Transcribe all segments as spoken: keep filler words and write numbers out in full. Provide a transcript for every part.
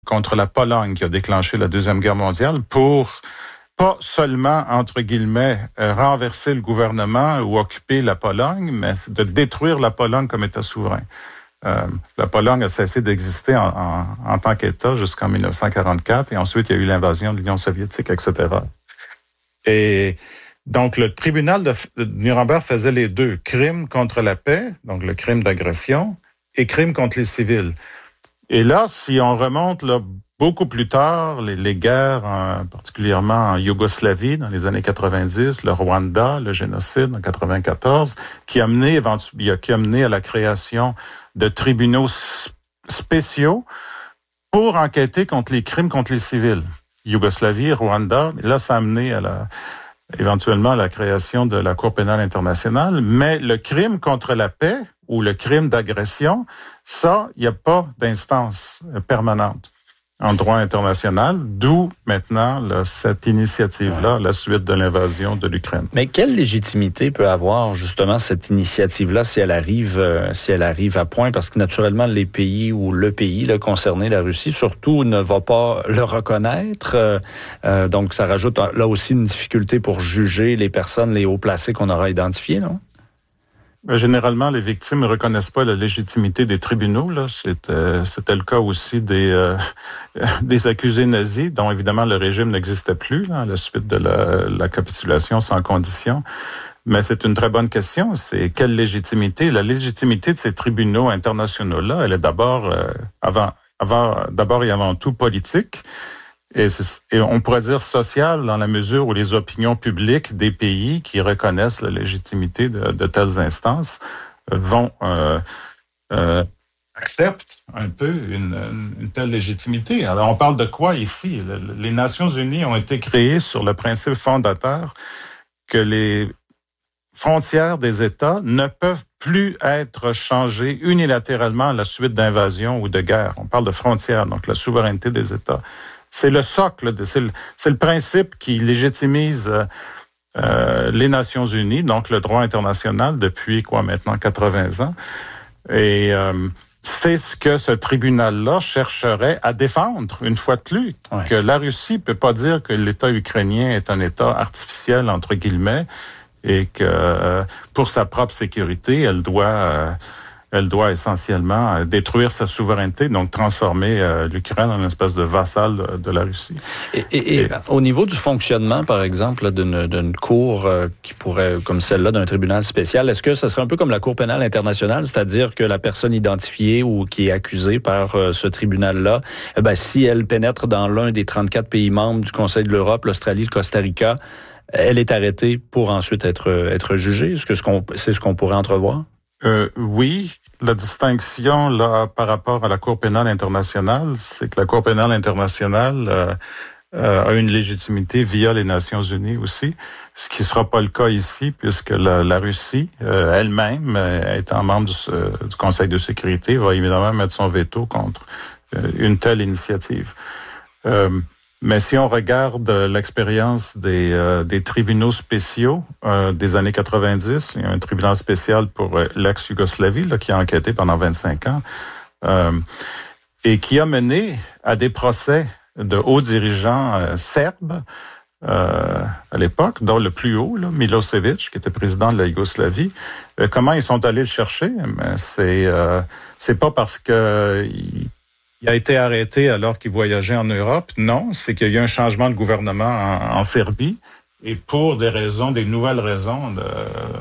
contre la Pologne qui a déclenché la Deuxième Guerre mondiale pour pas seulement, entre guillemets, euh, renverser le gouvernement ou occuper la Pologne, mais de détruire la Pologne comme État souverain. Euh, la Pologne a cessé d'exister en, en, en tant qu'État jusqu'en dix-neuf cent quarante-quatre et ensuite il y a eu l'invasion de l'Union soviétique, et cetera. Et donc le tribunal de, de Nuremberg faisait les deux, crime contre la paix, donc le crime d'agression, et crime contre les civils. Et là, si on remonte là, beaucoup plus tard, les, les guerres, hein, particulièrement en Yougoslavie dans les années quatre-vingt-dix, le Rwanda, le génocide en quatre-vingt-quatorze, qui a mené, qui a mené à la création de tribunaux spéciaux pour enquêter contre les crimes contre les civils. Yougoslavie, Rwanda, là, ça a mené à la, éventuellement à la création de la Cour pénale internationale. Mais le crime contre la paix ou le crime d'agression, ça, il n'y a pas d'instance permanente en droit international, d'où maintenant là, cette initiative-là, la suite de l'invasion de l'Ukraine. Mais quelle légitimité peut avoir justement cette initiative-là si elle arrive, euh, si elle arrive à point? Parce que naturellement, les pays ou le pays là, concerné, la Russie surtout, ne va pas le reconnaître. Euh, euh, donc, ça rajoute là aussi une difficulté pour juger les personnes, les hauts placés qu'on aura identifiés, non? Généralement, les victimes ne reconnaissent pas la légitimité des tribunaux. Là. C'était, c'était le cas aussi des, euh, des accusés nazis, dont évidemment le régime n'existait plus là, à la suite de la, la capitulation sans condition. Mais c'est une très bonne question. C'est quelle légitimité? La légitimité de ces tribunaux internationaux-là, elle est d'abord, euh, avant, avant, d'abord et avant tout politique. Et, et on pourrait dire social dans la mesure où les opinions publiques des pays qui reconnaissent la légitimité de, de telles instances euh, vont euh, euh, acceptent un peu une, une telle légitimité. Alors on parle de quoi ici? Les Nations Unies ont été créées sur le principe fondateur que les frontières des États ne peuvent plus être changées unilatéralement à la suite d'invasions ou de guerres. On parle de frontières, donc la souveraineté des États. C'est le socle, de, c'est, le, c'est le principe qui légitimise euh, euh, les Nations Unies, donc le droit international depuis quoi maintenant quatre-vingts ans. Et euh, c'est ce que ce tribunal-là chercherait à défendre une fois de plus. Ouais. Que la Russie peut pas dire que l'État ukrainien est un État artificiel entre guillemets et que euh, pour sa propre sécurité, elle doit euh, Elle doit essentiellement détruire sa souveraineté, donc transformer euh, l'Ukraine en une espèce de vassal de, de la Russie. Et, et, et, et au niveau du fonctionnement, par exemple, là, d'une, d'une cour euh, qui pourrait, comme celle-là, d'un tribunal spécial, est-ce que ça serait un peu comme la Cour pénale internationale, c'est-à-dire que la personne identifiée ou qui est accusée par euh, ce tribunal-là, eh ben, si elle pénètre dans l'un des trente-quatre pays membres du Conseil de l'Europe, l'Australie, le Costa Rica, elle est arrêtée pour ensuite être, être jugée? Est-ce que ce qu'on, c'est ce qu'on pourrait entrevoir? Euh, oui, la distinction là par rapport à la Cour pénale internationale, c'est que la Cour pénale internationale euh, euh, a une légitimité via les Nations Unies aussi, ce qui ne sera pas le cas ici, puisque la, la Russie euh, elle-même, euh, étant membre du, euh, du Conseil de sécurité, va évidemment mettre son veto contre euh, une telle initiative. Euh, Mais si on regarde l'expérience des, euh, des tribunaux spéciaux euh, des années quatre-vingt-dix, il y a un tribunal spécial pour euh, l'ex-Yougoslavie là, qui a enquêté pendant vingt-cinq ans euh, et qui a mené à des procès de hauts dirigeants euh, serbes euh, à l'époque, dont le plus haut, là, Milosevic, qui était président de la Yougoslavie. Euh, comment ils sont allés le chercher? Mais c'est, euh, c'est pas parce que... Il, Il a été arrêté alors qu'il voyageait en Europe. Non, c'est qu'il y a eu un changement de gouvernement en, en Serbie. Et pour des raisons, des nouvelles raisons, de,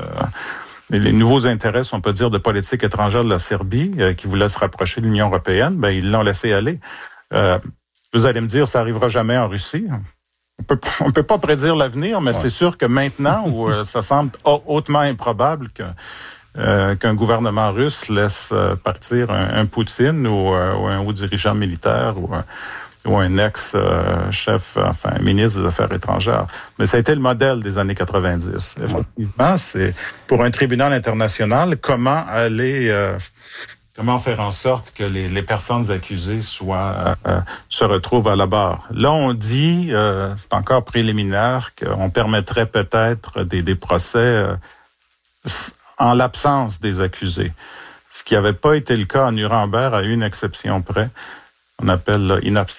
les nouveaux intérêts, on peut dire, de politique étrangère de la Serbie, euh, qui voulait se rapprocher de l'Union européenne, ben ils l'ont laissé aller. Euh, vous allez me dire, ça arrivera jamais en Russie. On peut, on peut pas prédire l'avenir, mais ouais. C'est sûr que maintenant, où euh, ça semble hautement improbable que Euh, qu'un gouvernement russe laisse euh, partir un, un Poutine ou, euh, ou un haut dirigeant militaire ou, euh, ou un ex-chef, euh, enfin, ministre des Affaires étrangères. Mais ça a été le modèle des années quatre-vingt-dix. Effectivement, c'est pour un tribunal international, comment aller, euh, comment faire en sorte que les, les personnes accusées soient, euh, se retrouvent à la barre. Là, on dit, euh, c'est encore préliminaire, qu'on permettrait peut-être des, des procès euh, en l'absence des accusés. Ce qui n'avait pas été le cas à Nuremberg, à une exception près. On appelle in absentia